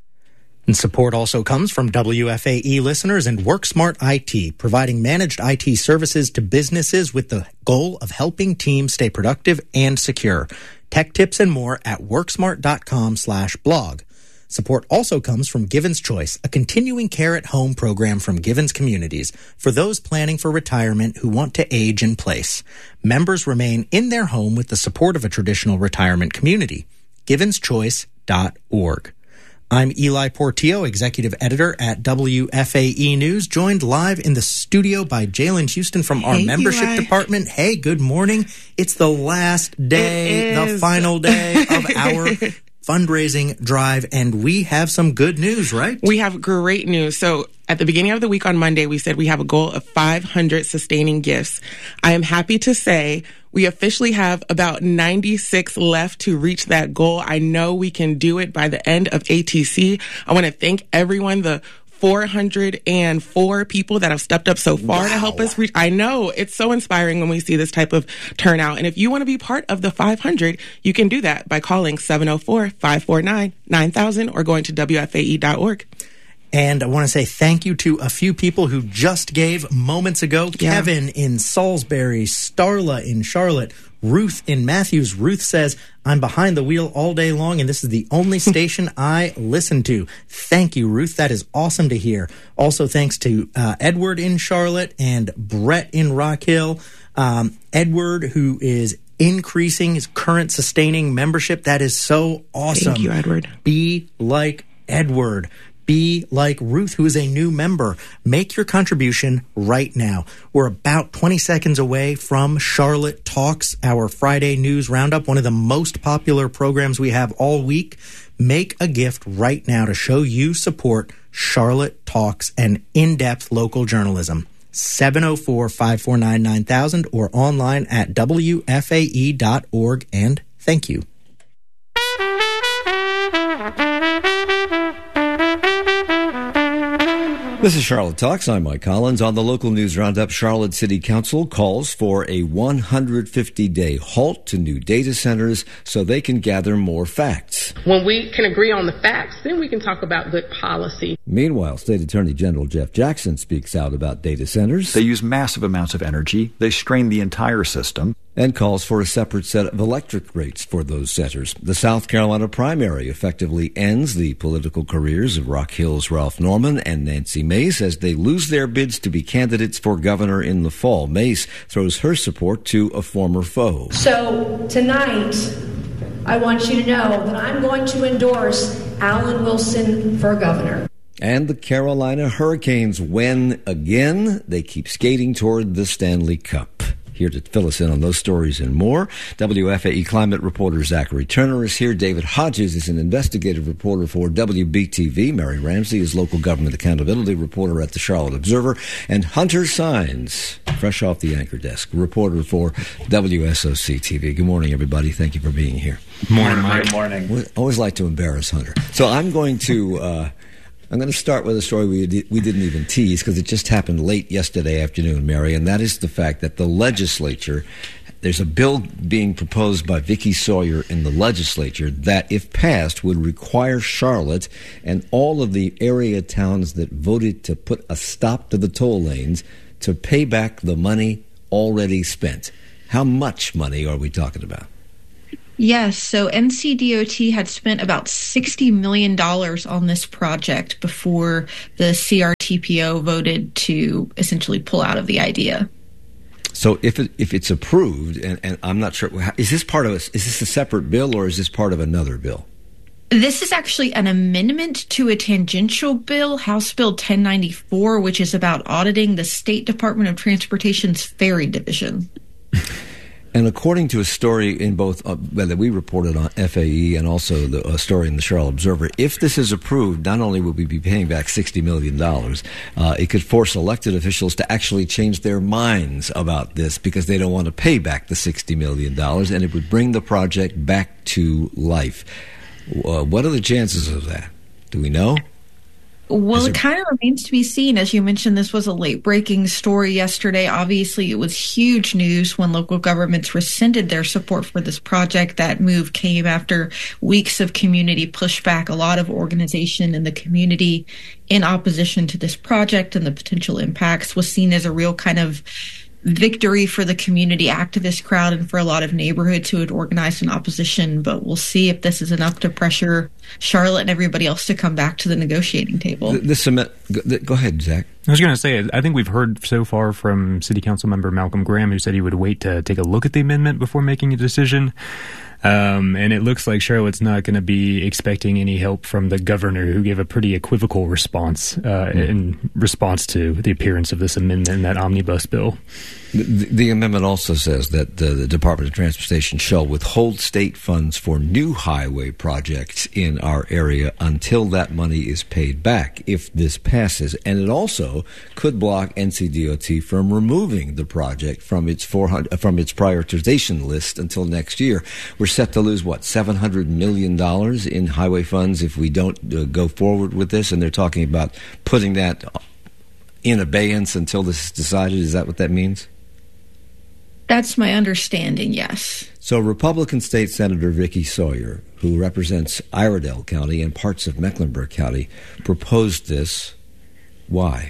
And support also comes from W F A E listeners and WorkSmart I T, providing managed I T services to businesses with the goal of helping teams stay productive and secure. Tech tips and more at worksmart.com slash blog. Support also comes from Givens Choice, a continuing care at home program from Givens Communities for those planning for retirement who want to age in place. Members remain in their home with the support of a traditional retirement community. givens choice dot org. I'm Eli Portillo, executive editor at W F A E News, joined live in the studio by Jalen Houston from our hey, membership Eli. department. Hey, good morning. It's the last day, the final day of our fundraising drive, and we have some good news, right? We have great news. So at the beginning of the week on Monday, we said we have a goal of five hundred sustaining gifts. I am happy to say we officially have about ninety-six left to reach that goal. I know we can do it by the end of A T C. I want to thank everyone, the four hundred four people that have stepped up so far wow. to help us reach. I know it's so inspiring when we see this type of turnout. And if you want to be part of the five hundred, you can do that by calling seven oh four, five four nine, nine thousand or going to W F A E dot org. And I want to say thank you to a few people who just gave moments ago. Yeah. Kevin in Salisbury, Starla in Charlotte, Ruth in Matthews. Ruth says, I'm behind the wheel all day long, and this is the only station I listen to. Thank you, Ruth. That is awesome to hear. Also, thanks to uh, Edward in Charlotte and Brett in Rock Hill. Um, Edward, who is increasing his current sustaining membership. That is so awesome. Thank you, Edward. Be like Edward. Be like Ruth, who is a new member. Make your contribution right now. We're about twenty seconds away from Charlotte Talks, our Friday news roundup, one of the most popular programs we have all week. Make a gift right now to show you support Charlotte Talks and in-depth local journalism. seven oh four, five four nine, nine thousand or online at W F A E dot org. And thank you. This is Charlotte Talks. I'm Mike Collins. On the local news roundup, Charlotte City Council calls for a one hundred fifty day halt to new data centers so they can gather more facts. When we can agree on the facts, then we can talk about good policy. Meanwhile, State Attorney General Jeff Jackson speaks out about data centers. They use massive amounts of energy. They strain the entire system. And calls for a separate set of electric rates for those centers. The South Carolina primary effectively ends the political careers of Rock Hill's Ralph Norman and Nancy Mace as they lose their bids to be candidates for governor in the fall. Mace throws her support to a former foe. So tonight, I want you to know that I'm going to endorse Alan Wilson for governor. And the Carolina Hurricanes win again. They keep skating toward the Stanley Cup. Here to fill us in on those stories and more, W F A E climate reporter Zachary Turner is here. David Hodges is an investigative reporter for W B T V. Mary Ramsey is local government accountability reporter at the Charlotte Observer. And Hunter Sines, fresh off the anchor desk, reporter for W S O C T V. Good morning, everybody. Thank you for being here. Morning, Mike. Good morning. We always like to embarrass Hunter. So I'm going to... Uh, I'm going to start with a story we di- we didn't even tease because it just happened late yesterday afternoon, Mary, and that is the fact that the legislature, there's a bill being proposed by Vicky Sawyer in the legislature that, if passed, would require Charlotte and all of the area towns that voted to put a stop to the toll lanes to pay back the money already spent. How much money are we talking about? Yes, so N C D O T had spent about sixty million dollars on this project before the C R T P O voted to essentially pull out of the idea. So if it, if it's approved, and, and I'm not sure, is this part of a, is this a separate bill or is this part of another bill? This is actually an amendment to a tangential bill, House Bill ten ninety-four, which is about auditing the State Department of Transportation's ferry division. And according to a story in both uh, that we reported on F A E and also the uh, story in the Charlotte Observer, if this is approved, not only will we be paying back sixty million dollars, uh, it could force elected officials to actually change their minds about this because they don't want to pay back the sixty million dollars, and it would bring the project back to life. Uh, what are the chances of that? Do we know? Well, it kind of remains to be seen. As you mentioned, this was a late-breaking story yesterday. Obviously, it was huge news when local governments rescinded their support for this project. That move came after weeks of community pushback, a lot of organization in the community in opposition to this project and the potential impacts was seen as a real kind of victory for the community activist crowd and for a lot of neighborhoods who had organized in opposition. But we'll see if this is enough to pressure Charlotte and everybody else to come back to the negotiating table. This, go, go ahead, Zach. I was going to say, I think we've heard so far from City Council member Malcolm Graham, who said he would wait to take a look at the amendment before making a decision. Um, and it looks like Charlotte's not going to be expecting any help from the governor, who gave a pretty equivocal response uh, mm. in response to the appearance of this amendment in that omnibus bill. The, the amendment also says that uh, the Department of Transportation shall withhold state funds for new highway projects in our area until that money is paid back, if this passes. And it also could block N C D O T from removing the project from its four hundred, from its prioritization list until next year. We're set to lose, what, seven hundred million dollars in highway funds if we don't uh, go forward with this, and they're talking about putting that in abeyance until this is decided. Is that what that means? That's my understanding, yes. So Republican State Senator Vicky Sawyer, who represents Iredell County and parts of Mecklenburg County, proposed this. Why?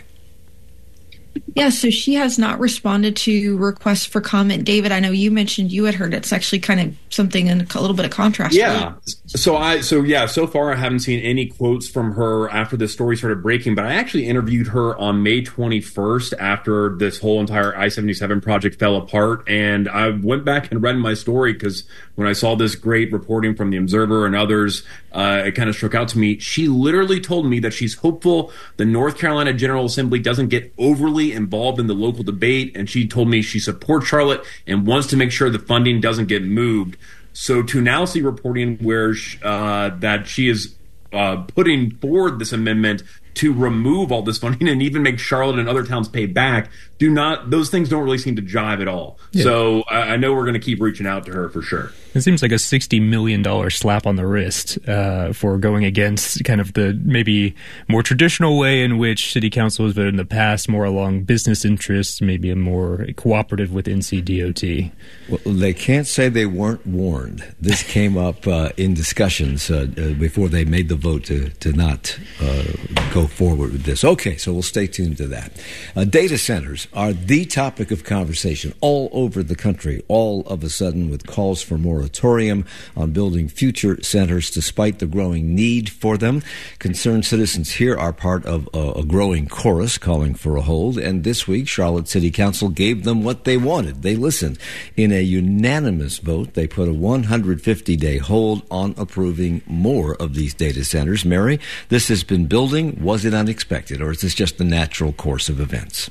Yeah, so she has not responded to requests for comment. David, I know you mentioned you had heard it's actually kind of something in a little bit of contrast. Yeah. So I, so yeah, so far I haven't seen any quotes from her after this story started breaking, but I actually interviewed her on May twenty-first after this whole entire I seventy-seven project fell apart. And I went back and read my story because when I saw this great reporting from the Observer and others, uh, it kind of struck out to me. She literally told me that she's hopeful the North Carolina General Assembly doesn't get overly involved in the local debate, and she told me she supports Charlotte and wants to make sure the funding doesn't get moved. So to now see reporting where uh, that she is uh, putting forward this amendment to remove all this funding and even make Charlotte and other towns pay back, do not those things don't really seem to jive at all. Yeah. So I, I know we're going to keep reaching out to her for sure. It seems like a sixty million dollars slap on the wrist uh, for going against kind of the maybe more traditional way in which city council has been in the past, more along business interests, maybe a more cooperative with N C D O T. Well, they can't say they weren't warned. This came up uh, in discussions uh, uh, before they made the vote to, to not uh, go go forward with this. Okay, so we'll stay tuned to that. Uh, data centers are the topic of conversation all over the country, all of a sudden with calls for moratorium on building future centers despite the growing need for them. Concerned citizens here are part of a, a growing chorus calling for a hold, and this week Charlotte City Council gave them what they wanted. They listened. In a unanimous vote, they put a one hundred fifty day hold on approving more of these data centers. Mary, this has been building. Was it unexpected, or is this just the natural course of events?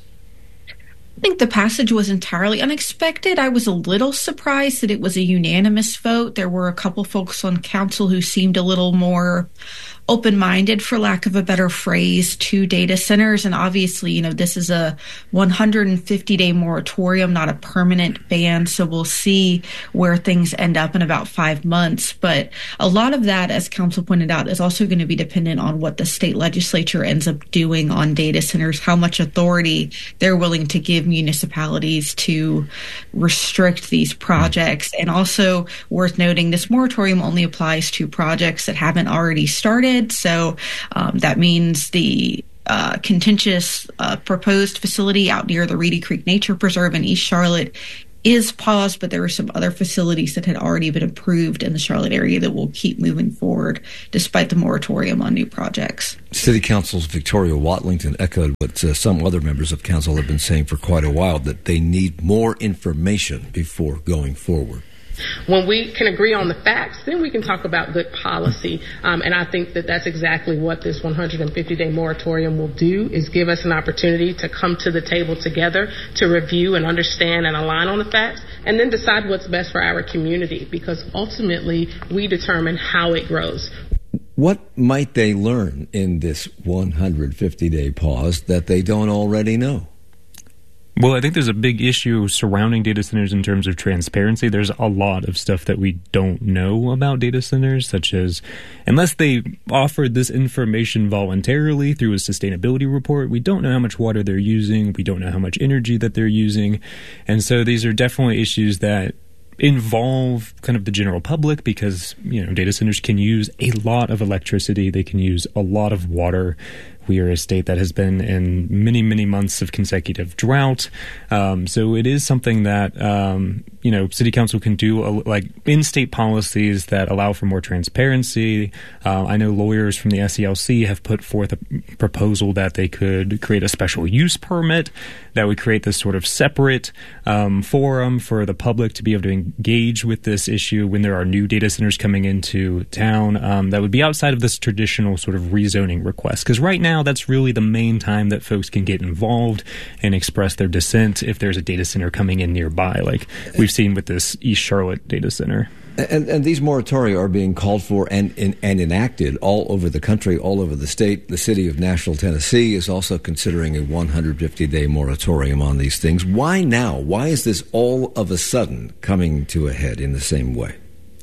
I think the passage was entirely unexpected. I was a little surprised that it was a unanimous vote. There were a couple folks on council who seemed a little more open-minded, for lack of a better phrase, to data centers. And obviously, you know, this is a one hundred fifty day moratorium, not a permanent ban. So we'll see where things end up in about five months. But a lot of that, as council pointed out, is also going to be dependent on what the state legislature ends up doing on data centers, how much authority they're willing to give municipalities to restrict these projects. And also worth noting, this moratorium only applies to projects that haven't already started. So um, that means the uh, contentious uh, proposed facility out near the Reedy Creek Nature Preserve in East Charlotte is paused, but there are some other facilities that had already been approved in the Charlotte area that will keep moving forward despite the moratorium on new projects. City Council's Victoria Watlington echoed what uh, some other members of council have been saying for quite a while, that they need more information before going forward. When we can agree on the facts, then we can talk about good policy. Um, and I think that that's exactly what this one hundred fifty day moratorium will do, is give us an opportunity to come to the table together to review and understand and align on the facts, and then decide what's best for our community, because ultimately we determine how it grows. What might they learn in this one hundred fifty day pause that they don't already know? Well, I think there's a big issue surrounding data centers in terms of transparency. There's a lot of stuff that we don't know about data centers, such as unless they offered this information voluntarily through a sustainability report, we don't know how much water they're using. We don't know how much energy that they're using. And so these are definitely issues that involve kind of the general public, because, you know, data centers can use a lot of electricity. They can use a lot of water. We are a state that has been in many, many months of consecutive drought. Um, so it is something that, um, you know, City Council can do, a, like in-state policies that allow for more transparency. Uh, I know lawyers from the S E L C have put forth a proposal that they could create a special use permit that would create this sort of separate um, forum for the public to be able to engage with this issue when there are new data centers coming into town, um, that would be outside of this traditional sort of rezoning request. Because right now, that's really the main time that folks can get involved and express their dissent if there's a data center coming in nearby, like we've seen with this East Charlotte data center. And, and these moratoria are being called for and, and, and enacted all over the country, all over the state. The city of Nashville, Tennessee is also considering a one hundred fifty day moratorium on these things. Why now? Why is this all of a sudden coming to a head in the same way?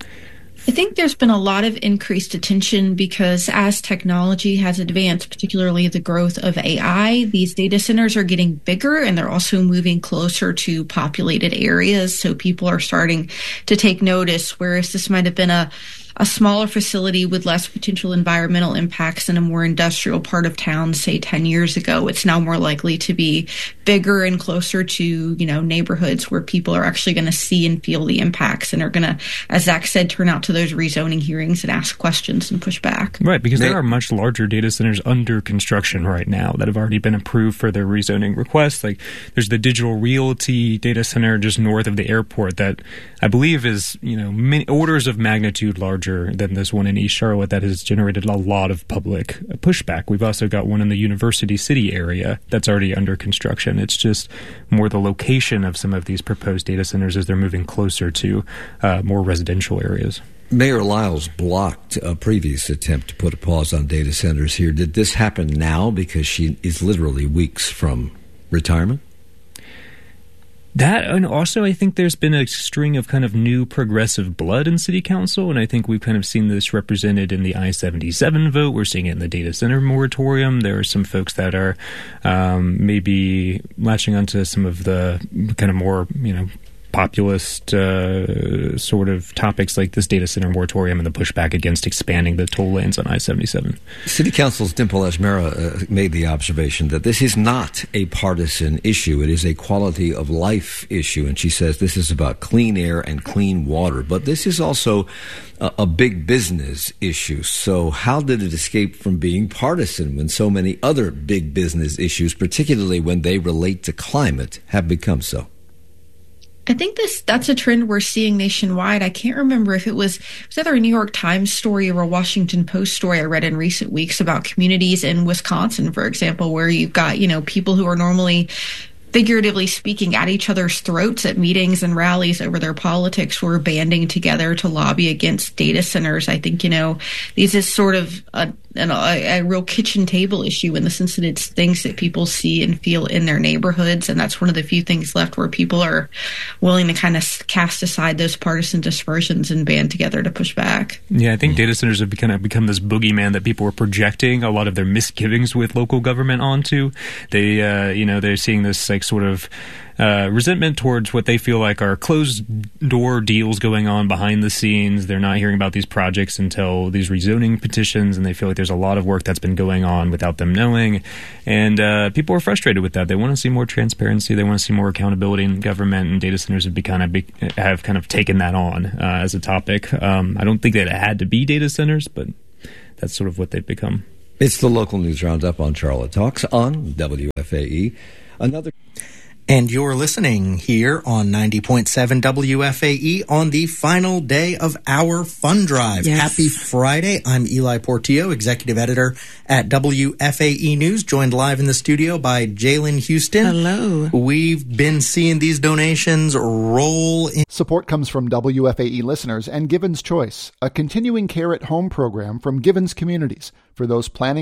I think there's been a lot of increased attention because as technology has advanced, particularly the growth of A I, these data centers are getting bigger and they're also moving closer to populated areas. So people are starting to take notice, whereas this might have been a a smaller facility with less potential environmental impacts in a more industrial part of town, say ten years ago. It's now more likely to be bigger and closer to, you know, neighborhoods where people are actually going to see and feel the impacts and are going to, as Zach said, turn out to those rezoning hearings and ask questions and push back. Right, because there are much larger data centers under construction right now that have already been approved for their rezoning requests. Like there's the Digital Realty data center just north of the airport that I believe is, you know, many orders of magnitude larger than this one in East Charlotte that has generated a lot of public pushback. We've also got one in the University City area that's already under construction. It's just more the location of some of these proposed data centers as they're moving closer to uh, more residential areas. Mayor Lyles blocked a previous attempt to put a pause on data centers here. Did this happen now because she is literally weeks from retirement? That, and also I think there's been a string of kind of new progressive blood in City Council, and I think we've kind of seen this represented in the I seventy-seven vote. We're seeing it in the data center moratorium. There are some folks that are um, maybe latching onto some of the kind of more, you know, populist uh, sort of topics like this data center moratorium and the pushback against expanding the toll lanes on I seventy-seven. City Council's Dimple Ajmera uh, made the observation that this is not a partisan issue. It is a quality of life issue. And she says this is about clean air and clean water. But this is also a, a big business issue. So how did it escape from being partisan when so many other big business issues, particularly when they relate to climate, have become so? I think this that's a trend we're seeing nationwide. I can't remember if it was, it was either a New York Times story or a Washington Post story I read in recent weeks about communities in Wisconsin, for example, where you've got, you know, people who are normally, figuratively speaking, at each other's throats at meetings and rallies over their politics who are banding together to lobby against data centers. I think, you know, this is sort of a, an, a, a real kitchen table issue in the sense that it's things that people see and feel in their neighborhoods. And that's one of the few things left where people are willing to kind of cast aside those partisan dispersions and band together to push back. Yeah, I think data centers have kind of become this boogeyman that people are projecting a lot of their misgivings with local government onto. They, uh, you know, they're seeing this like sort of uh, resentment towards what they feel like are closed door deals going on behind the scenes. They're not hearing about these projects until these rezoning petitions, and they feel like there's a lot of work that's been going on without them knowing. And uh, people are frustrated with that. They want to see more transparency. They want to see more accountability in government, and data centers have, be kind of be, have kind of taken that on uh, as a topic. Um, I don't think that it had to be data centers, but that's sort of what they've become. It's the local news roundup on Charlotte Talks on W F A E. Another. And you're listening here on ninety point seven W F A E on the final day of our fund drive. Yes. Happy Friday. I'm Eli Portillo, executive editor at W F A E News, joined live in the studio by Jalen Houston. Hello. We've been seeing these donations roll in. Support comes from W F A E listeners and Givens Choice, a continuing care at home program from Givens Communities for those planning